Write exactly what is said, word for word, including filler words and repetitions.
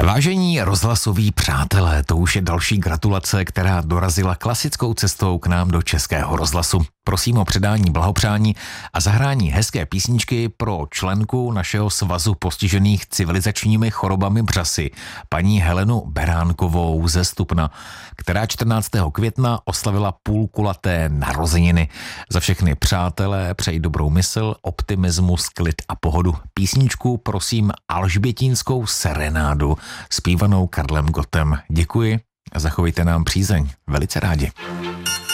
Vážení rozhlasoví přátelé, to už je další gratulace, která dorazila klasickou cestou k nám do Českého rozhlasu. Prosím o předání blahopřání a zahrání hezké písničky pro členku našeho svazu postižených civilizačními chorobami břasy, paní Helenu Beránkovou ze Stupna, která čtrnáctého května oslavila půlkulaté narozeniny. Za všechny přátelé přeji dobrou mysl, optimismus, klid a pohodu. Písničku prosím Alžbětínskou serenádu, zpívanou Karlem Gottem. Děkuji a zachovejte nám přízeň. Velice rádi.